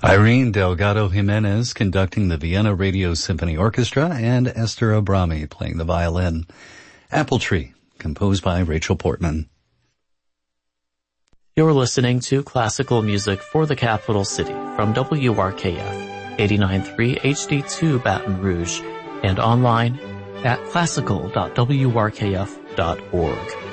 Irene Delgado Jimenez conducting the Vienna Radio Symphony Orchestra and Esther Abrami playing the violin. Apple Tree, composed by Rachel Portman. You're listening to classical music for the capital city from WRKF 89.3 HD2 Baton Rouge and online at classical.wrkf.org.